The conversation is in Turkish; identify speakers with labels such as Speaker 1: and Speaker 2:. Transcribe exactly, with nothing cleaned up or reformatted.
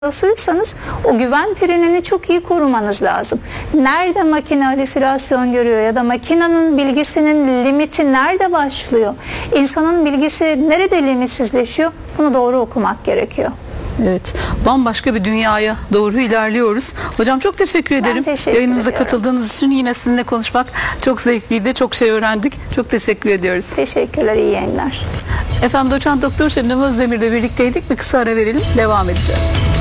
Speaker 1: Suysanız o güven frenini çok iyi korumanız lazım. Nerede makine halüsinasyon görüyor ya da makinenin bilgisinin limiti nerede başlıyor? İnsanın bilgisi nerede limitsizleşiyor? Bunu doğru okumak gerekiyor.
Speaker 2: Evet, bambaşka bir dünyaya doğru ilerliyoruz. Hocam çok teşekkür ederim.
Speaker 1: teşekkür
Speaker 2: Yayınımıza
Speaker 1: ediyorum.
Speaker 2: katıldığınız için yine sizinle konuşmak çok zevkliydi. Çok şey öğrendik. Çok teşekkür ediyoruz.
Speaker 1: Teşekkürler, iyi yayınlar.
Speaker 2: Efendim, Doçent Doktor Şebnem Özdemir ile birlikteydik. Bir kısa ara verelim. Devam edeceğiz.